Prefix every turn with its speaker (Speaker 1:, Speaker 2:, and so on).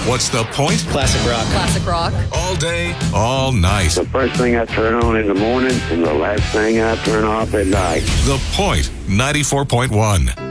Speaker 1: What's the point?
Speaker 2: Classic rock.
Speaker 3: Classic rock.
Speaker 1: All day, all night.
Speaker 4: The first thing I turn on in the morning and the last thing I turn off at night.
Speaker 1: The Point 94.1.